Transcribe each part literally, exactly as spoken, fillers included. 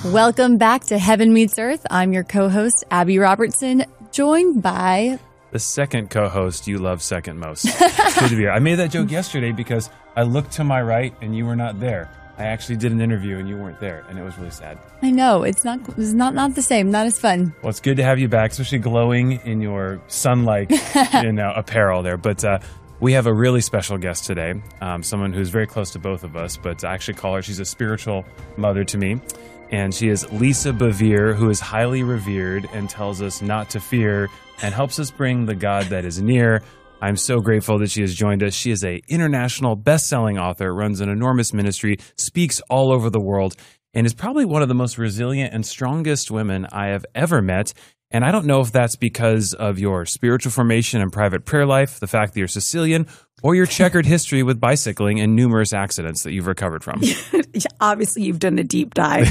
Welcome back to Heaven Meets Earth. I'm your co-host, Abby Robertson, joined by... the second co-host you love second most. It's good to be here. I made that joke yesterday because I looked to my right and you were not there. I actually did an interview and you weren't there, and it was really sad. I know. It's not it's not, not the same. Not as fun. Well, it's good to have you back, especially glowing in your sun-like you know, apparel there. But uh, we have a really special guest today, um, someone who's very close to both of us, but I actually call her, she's a spiritual mother to me. And she is Lisa Bevere, who is highly revered and tells us not to fear and helps us bring the God that is near. I'm so grateful that she has joined us. She is an international best-selling author, runs an enormous ministry, speaks all over the world, and is probably one of the most resilient and strongest women I have ever met. And I don't know if that's because of your spiritual formation and private prayer life, the fact that you're Sicilian, or your checkered history with bicycling and numerous accidents that you've recovered from. Obviously, you've done a deep dive.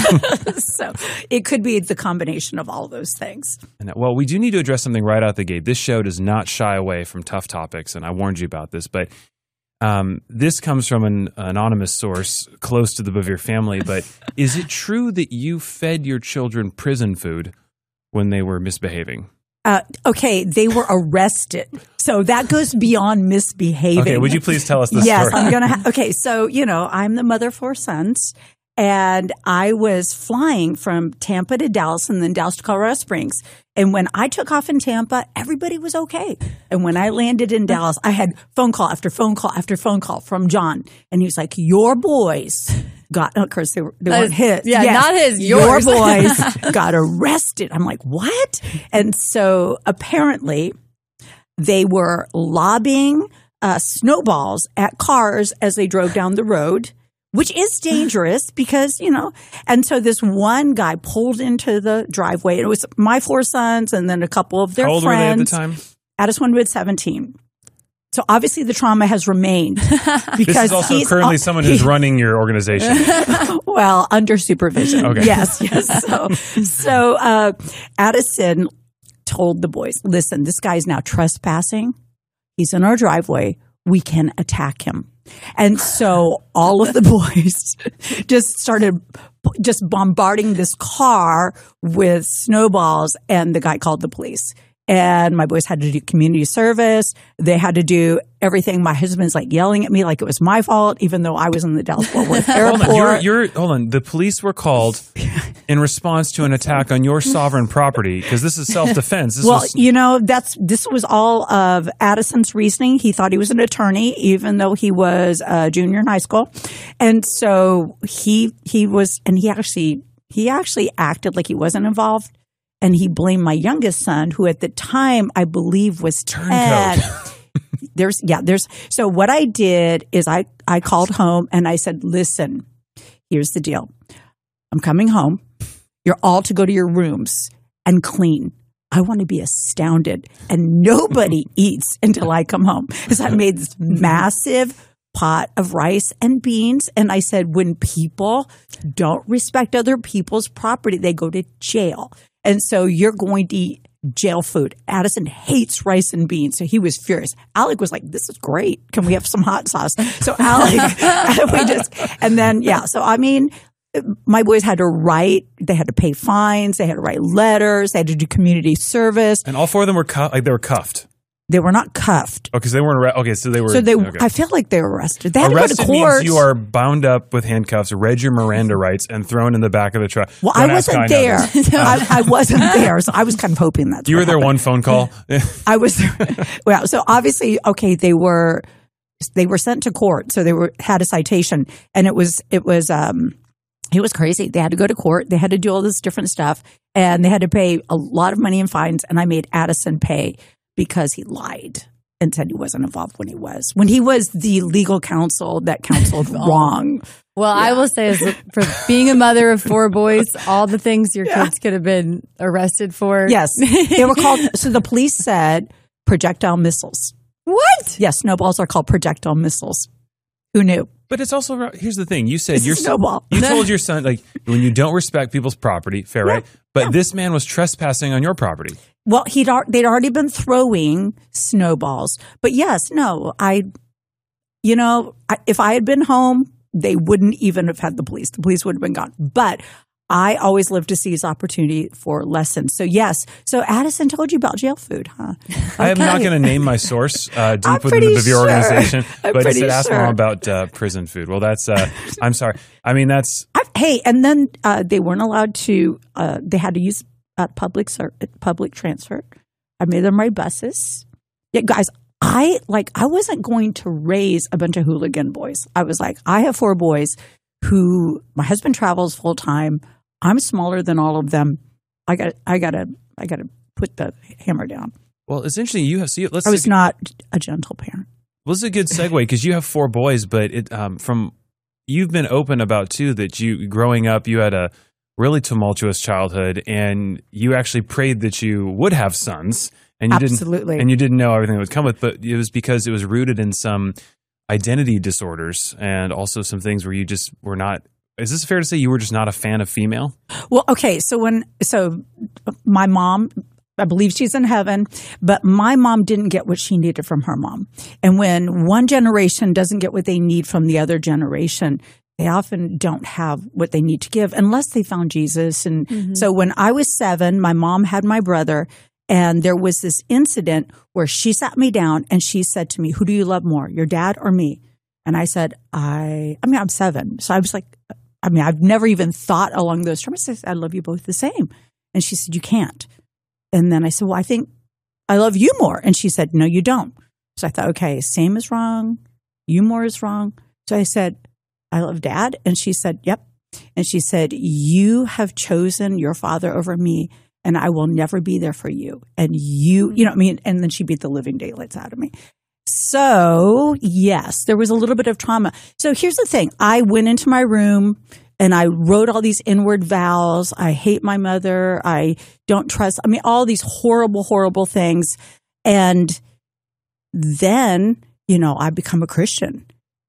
So it could be the combination of all those things. And, well, we do need to address something right out the gate. This show does not shy away from tough topics, and I warned you about this. But um, this comes from an anonymous source close to the Bevere family. But is it true that you fed your children prison food when they were misbehaving? Uh, okay, they were arrested. So that goes beyond misbehaving. Okay, would you please tell us the yes, story? I'm going to ha- Okay, so, you know, I'm the mother of four sons, and I was flying from Tampa to Dallas and then Dallas to Colorado Springs. And when I took off in Tampa, everybody was okay. And when I landed in Dallas, I had phone call after phone call after phone call from John. And he was like, your boys got, of course, they, were, they weren't his. Yeah, yes, not his, yours. yours. Your boys got arrested. I'm like, what? And so apparently they were lobbing uh, snowballs at cars as they drove down the road, which is dangerous because, you know, and so this one guy pulled into the driveway. And it was my four sons and then a couple of their How old friends. were they at the time? Addison was seventeen. So obviously the trauma has remained. Because this is also he's, currently uh, someone who's he, running your organization. Well, under supervision. Okay. Yes, yes. So, so uh, Addison told the boys, listen, this guy's now trespassing. He's in our driveway. We can attack him. And so all of the boys just started just bombarding this car with snowballs, and the guy called the police. And my boys had to do community service. They had to do everything. My husband's like yelling at me like it was my fault, even though I was in the Dallas-Fort Worth airport. Hold on, you're, you're, hold on. The police were called in response to an attack on your sovereign property because this is self-defense. This well, was... you know, that's this was all of Addison's reasoning. He thought he was an attorney, even though he was a junior in high school, and so he he was, and he actually he actually acted like he wasn't involved. And he blamed my youngest son, who at the time I believe was ten. there's yeah, there's so what I did is I, I called home and I said, listen, here's the deal. I'm coming home. You're all to go to your rooms and clean. I want to be astounded. And nobody eats until I come home. Because I made this massive pot of rice and beans. And I said, when people don't respect other people's property, they go to jail. And so you're going to eat jail food. Addison hates rice and beans, so he was furious. Alec was like, this is great. Can we have some hot sauce? So Alec, we just, and then, yeah. So, I mean, my boys had to write, they had to pay fines, they had to write letters, they had to do community service. And all four of them were cu- like they were cuffed. They were not cuffed. Oh, because they weren't arrested. Okay, so they were. So they, okay. I feel like they were arrested. They had arrested to go to court. Means you are bound up with handcuffs, read your Miranda rights, and thrown in the back of the truck. Well, Don't I wasn't there. I, I wasn't there, so I was kind of hoping that's you what were there happened. one phone call. I was there. Well, so obviously, okay, they were they were sent to court, so they were had a citation, and it was it was um. It was crazy. They had to go to court. They had to do all this different stuff, and they had to pay a lot of money in fines. And I made Addison pay because he lied and said he wasn't involved when he was. When he was the legal counsel that counseled wrong. Well, yeah. I will say, is for being a mother of four boys, all the things your yeah. kids could have been arrested for. Yes. They were called, so the police said projectile missiles. What? Yes, snowballs are called projectile missiles. Who knew? But it's also, here's the thing. You said it's your a snowball. You told your son, like, when you don't respect people's property, fair, yeah. right? But yeah. this man was trespassing on your property. Well, he'd they'd already been throwing snowballs. But yes, no, I, you know, I, if I had been home, they wouldn't even have had the police. The police would have been gone. But I always live to seize opportunity for lessons. So yes. So Addison told you about jail food, huh? Okay. I am not going to name my source uh, deep I'm within the Bevere sure. organization, I'm but he said, pretty ask sure. mom about uh, prison food. Well, that's, uh, I'm sorry. I mean, that's. I, hey, and then uh, they weren't allowed to, uh, they had to use uh, public, ser- public transfer. I made them ride buses. Yeah, guys, I like, I wasn't going to raise a bunch of hooligan boys. I was like, I have four boys who, my husband travels full time. I'm smaller than all of them. I got, I got to, I got to put the hammer down. Well, it's interesting. You have. So you, let's. I was not a gentle parent. Well, this is a good segue because you have four boys, but it um, from you've been open about too that you growing up you had a really tumultuous childhood, and you actually prayed that you would have sons, and you Absolutely. didn't, and you didn't know everything that would come with, but it was because it was rooted in some identity disorders and also some things where you just were not. Is this fair to say you were just not a fan of female? Well, okay. So when, so my mom, I believe she's in heaven, but my mom didn't get what she needed from her mom. And when one generation doesn't get what they need from the other generation, they often don't have what they need to give unless they found Jesus. And mm-hmm. so when I was seven, my mom had my brother, and there was this incident where she sat me down and she said to me, "Who do you love more, your dad or me?" And I said, I, I mean, I'm seven. So I was like, I mean, I've never even thought along those terms. I said, I love you both the same. And she said, you can't. And then I said, well, I think I love you more. And she said, no, you don't. So I thought, okay, same is wrong. You more is wrong. So I said, I love dad. And she said, yep. And she said, you have chosen your father over me, and I will never be there for you. And you, you know what I mean? And then she beat the living daylights out of me. So, yes, there was a little bit of trauma. So here's the thing. I went into my room and I wrote all these inward vows. I hate my mother. I don't trust. I mean, all these horrible, horrible things. And then, you know, I become a Christian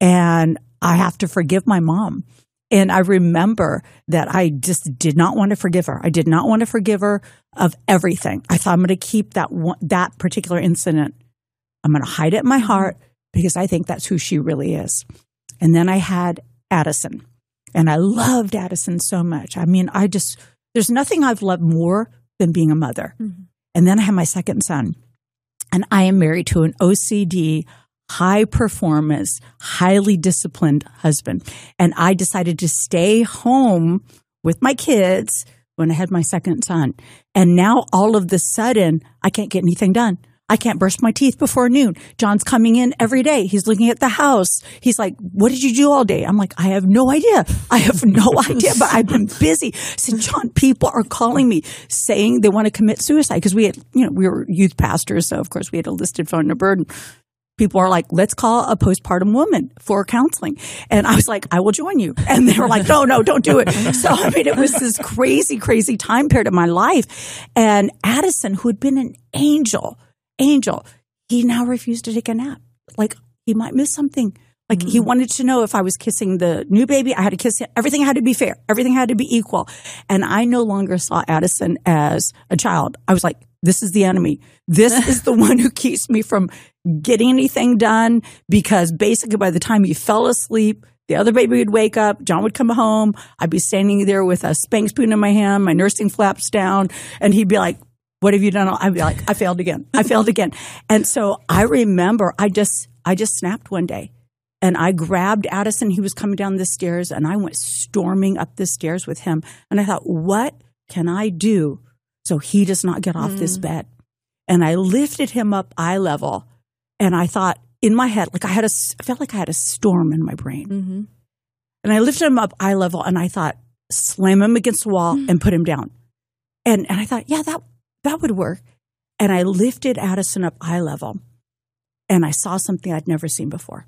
and I have to forgive my mom. And I remember that I just did not want to forgive her. I did not want to forgive her of everything. I thought I'm going to keep that one, that particular incident. I'm going to hide it in my heart because I think that's who she really is. And then I had Addison, and I loved Addison so much. I mean, I just, there's nothing I've loved more than being a mother. Mm-hmm. And then I had my second son, and I am married to an O C D, high performance, highly disciplined husband. And I decided to stay home with my kids when I had my second son. And now all of the sudden, I can't get anything done. I can't brush my teeth before noon. John's coming in every day. He's looking at the house. He's like, what did you do all day? I'm like, I have no idea. I have no idea, but I've been busy. I said, John, people are calling me saying they want to commit suicide because we had, you know, we were youth pastors. So of course we had a listed phone number, and people are like, let's call a postpartum woman for counseling. And I was like, I will join you. And they were like, no, no, don't do it. So, I mean, it was this crazy, crazy time period of my life. And Addison, who had been an angel, Angel, he now refused to take a nap. Like he might miss something. Like mm-hmm. he wanted to know if I was kissing the new baby. I had to kiss him. Everything had to be fair. Everything had to be equal. And I no longer saw Addison as a child. I was like, this is the enemy. This is the one who keeps me from getting anything done, because basically by the time he fell asleep, the other baby would wake up, John would come home, I'd be standing there with a spank spoon in my hand, my nursing flaps down, and he'd be like, what have you done? I'd be like, I failed again. I failed again. And so I remember I just, I just snapped one day, and I grabbed Addison. He was coming down the stairs, and I went storming up the stairs with him. And I thought, what can I do so he does not get off mm. this bed? And I lifted him up eye level, and I thought in my head, like I had a, I felt like I had a storm in my brain. Mm-hmm. And I lifted him up eye level, and I thought, slam him against the wall mm. and put him down. And, and I thought, yeah, that, that would work. And I lifted Addison up eye level, and I saw something I'd never seen before.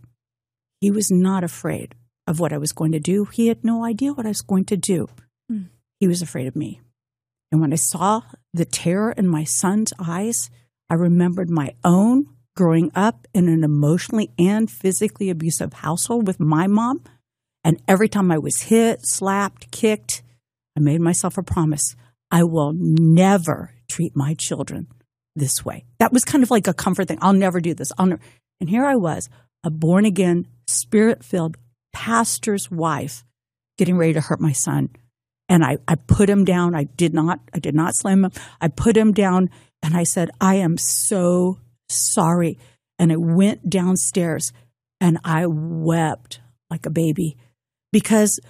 He was not afraid of what I was going to do. He had no idea what I was going to do. Mm. He was afraid of me. And when I saw the terror in my son's eyes, I remembered my own growing up in an emotionally and physically abusive household with my mom. And every time I was hit, slapped, kicked, I made myself a promise. I will never treat my children this way. That was kind of like a comfort thing. I'll never do this. I'll never. And here I was, a born-again, spirit-filled pastor's wife, getting ready to hurt my son. And I, I put him down. I did not, I did not slam him. I put him down and I said, I am so sorry. And I went downstairs and I wept like a baby because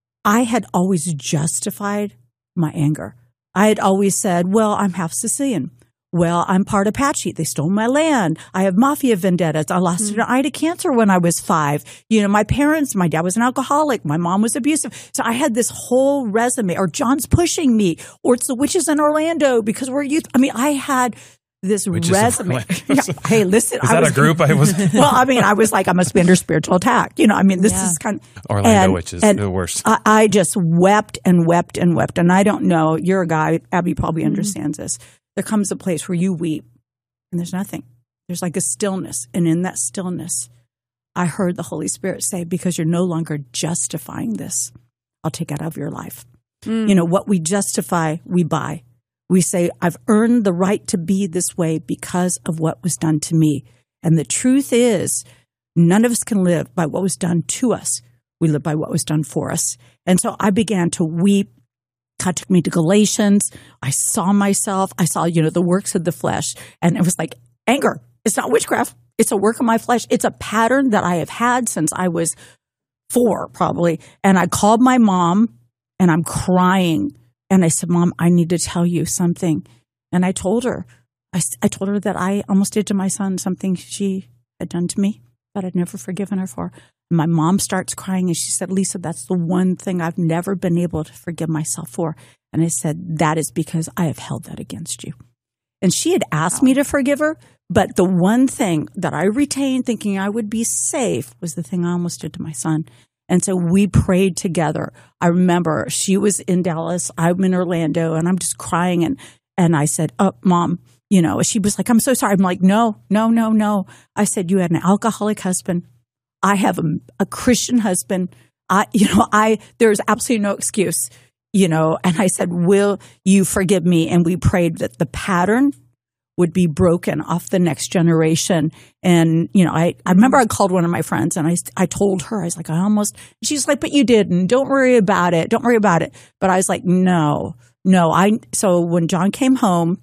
I had always justified my anger. I had always said, well, I'm half Sicilian. Well, I'm part Apache. They stole my land. I have mafia vendettas. I lost mm-hmm. an eye to cancer when I was five. You know, my parents, my dad was an alcoholic. My mom was abusive. So I had this whole resume, or John's pushing me, or it's the witches in Orlando because we're youth. I mean, I had this Witches resume. Yeah. Hey, listen. Is that I was, a group? I was. Well, I mean, I was like, I must be under spiritual attack. You know, I mean, this yeah. is kind of. Orlando and, witches, and the worst. I, I just wept and wept and wept. And I don't know, you're a guy, Abby probably mm-hmm. understands this. There comes a place where you weep. And there's nothing. There's like a stillness. And in that stillness, I heard the Holy Spirit say, because you're no longer justifying this, I'll take it out of your life. Mm. You know, what we justify, we buy. We say, I've earned the right to be this way because of what was done to me. And the truth is, none of us can live by what was done to us. We live by what was done for us. And so I began to weep. God took me to Galatians. I saw myself. I saw, you know, the works of the flesh. And it was like anger. It's not witchcraft. It's a work of my flesh. It's a pattern that I have had since I was four, probably. And I called my mom and I'm crying. And I said, Mom, I need to tell you something. And I told her, I, I told her that I almost did to my son something she had done to me that I'd never forgiven her for. My mom starts crying and she said, Lisa, that's the one thing I've never been able to forgive myself for. And I said, that is because I have held that against you. And she had asked me to forgive her, but the one thing that I retained thinking I would be safe was the thing I almost did to my son. And so we prayed together. I remember she was in Dallas, I'm in Orlando, and I'm just crying. And, and I said, oh, Mom, you know, she was like, I'm so sorry. I'm like, no, no, no, no. I said, you had an alcoholic husband. I have a, a Christian husband. I, you know, I, there's absolutely no excuse, you know, and I said, will you forgive me? And we prayed that the pattern would be broken off the next generation. And, you know, I, I remember I called one of my friends and I, I told her, I was like, I almost, she's like, but you didn't, don't worry about it. Don't worry about it. But I was like, no, no. I, so when John came home,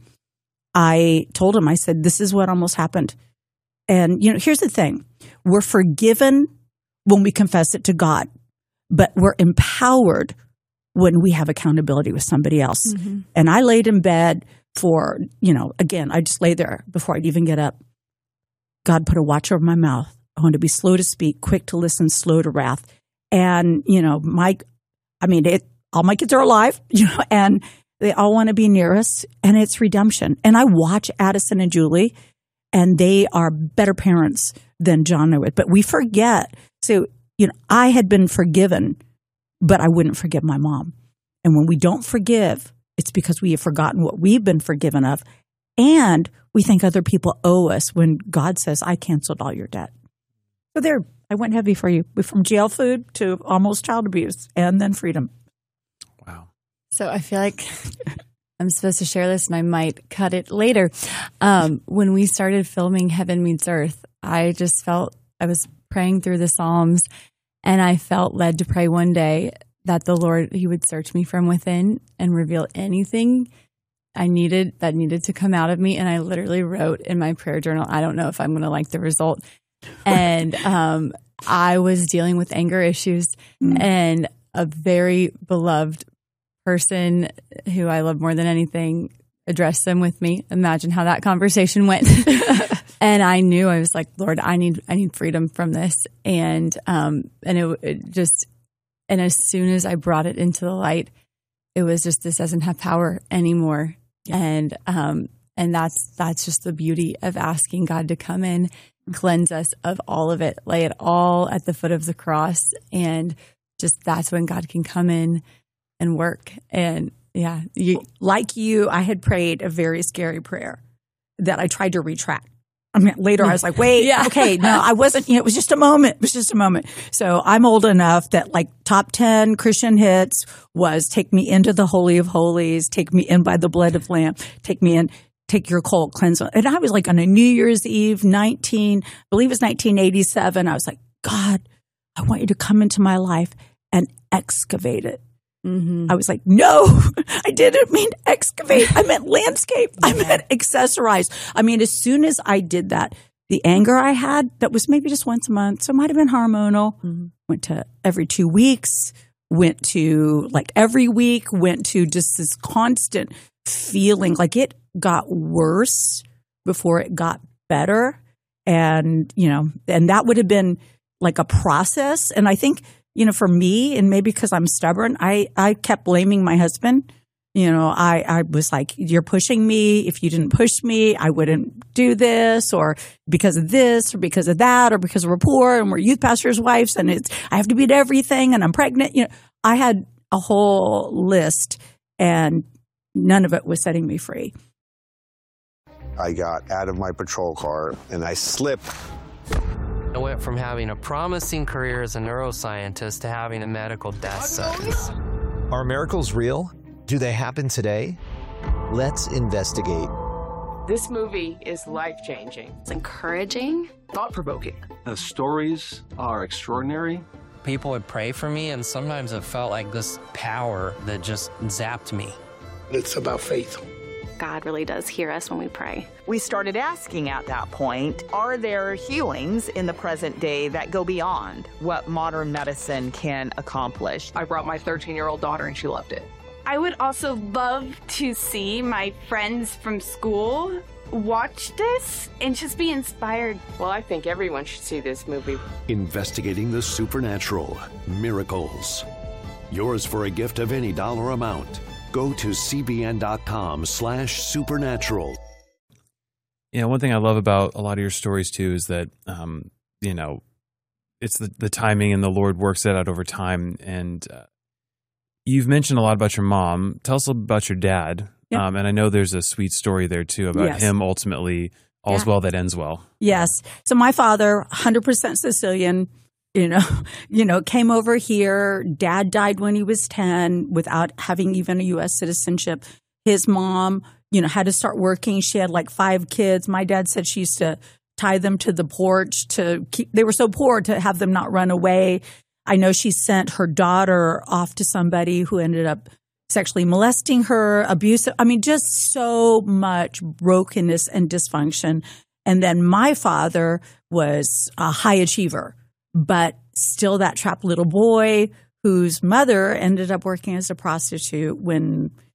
I told him, I said, this is what almost happened. And, you know, here's the thing. We're forgiven when we confess it to God, but we're empowered when we have accountability with somebody else. Mm-hmm. And I laid in bed for, you know, again, I just lay there before I'd even get up. God put a watch over my mouth. I want to be slow to speak, quick to listen, slow to wrath. And, you know, my, I mean, it, all my kids are alive, you know, and they all want to be near us, and it's redemption. And I watch Addison and Julie, and they are better parents than John and I would. But we forget. So, you know, I had been forgiven, but I wouldn't forgive my mom. And when we don't forgive, it's because we have forgotten what we've been forgiven of. And we think other people owe us when God says, I canceled all your debt. So there, I went heavy for you. From jail food to almost child abuse and then freedom. Wow. So I feel like I'm supposed to share this and I might cut it later. Um, when we started filming Heaven Meets Earth, I just felt, I was praying through the Psalms and I felt led to pray one day that the Lord, He would search me from within and reveal anything I needed that needed to come out of me. And I literally wrote in my prayer journal, I don't know if I'm going to like the result. And um, I was dealing with anger issues mm. and a very beloved person who I love more than anything addressed them with me. Imagine how that conversation went. And I knew, I was like, Lord, I need, I need freedom from this. And, um, and it, it just, and as soon as I brought it into the light, it was just, this doesn't have power anymore. Yeah. And, um, and that's, that's just the beauty of asking God to come in, cleanse us of all of it, lay it all at the foot of the cross. And just, that's when God can come in and work. And yeah, you, like you, I had prayed a very scary prayer that I tried to retract. I mean, later I was like, wait, yeah. okay, no, I wasn't, you know, it was just a moment. It was just a moment. So I'm old enough that like top ten Christian hits was take me into the Holy of Holies, take me in by the blood of Lamb, take me in, take your cold cleanse. And I was like on a New Year's Eve, nineteen, I believe it was nineteen eighty-seven. I was like, God, I want you to come into my life and excavate it. Mm-hmm. I was like, no, I didn't mean excavate. I meant landscape. I meant accessorize. I mean, as soon as I did that, the anger I had, that was maybe just once a month, so it might have been hormonal, mm-hmm. went to every two weeks, went to like every week, went to just this constant feeling like it got worse before it got better. And, you know, and that would have been like a process. And I think, you know, for me, and maybe because I'm stubborn, I, I kept blaming my husband. You know, I, I was like, you're pushing me. If you didn't push me, I wouldn't do this, or because of this, or because of that, or because we're poor and we're youth pastors' wives and it's, I have to be at everything and I'm pregnant. You know, I had a whole list and none of it was setting me free. I got out of my patrol car and I slipped. I went from having a promising career as a neuroscientist to having a medical death sentence. Are miracles real? Do they happen today? Let's investigate. This movie is life-changing. It's encouraging. Thought-provoking. The stories are extraordinary. People would pray for me, and sometimes it felt like this power that just zapped me. It's about faith. God really does hear us when we pray. We started asking at that point, are there healings in the present day that go beyond what modern medicine can accomplish? I brought my thirteen-year-old daughter, and she loved it. I would also love to see my friends from school watch this and just be inspired. Well, I think everyone should see this movie. Investigating the supernatural. Miracles. Yours for a gift of any dollar amount. Go to cbn.com slash supernatural. Yeah, one thing I love about a lot of your stories, too, is that, um, you know, it's the, the timing and the Lord works it out over time. And uh, you've mentioned a lot about your mom. Tell us a little about your dad. Yep. Um, and I know there's a sweet story there, too, about yes. him ultimately, all's yeah. well that ends well. Yes. So my father, one hundred percent Sicilian, you know, you know, came over here. Dad died when he was ten without having even a U S citizenship. His mom, you know, had to start working. She had like five kids. My dad said she used to tie them to the porch to keep, they were so poor to have them not run away. I know she sent her daughter off to somebody who ended up sexually molesting her, abusive. I mean, just so much brokenness and dysfunction. And then my father was a high achiever, but still that trapped little boy whose mother ended up working as a prostitute when